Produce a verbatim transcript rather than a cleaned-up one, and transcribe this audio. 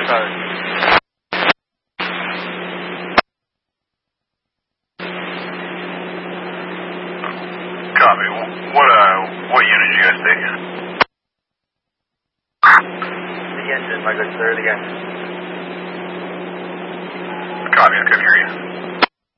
code. Copy. What, uh, what unit did you guys take? The engine, my good sir, the engine. Copy, I couldn't hear you.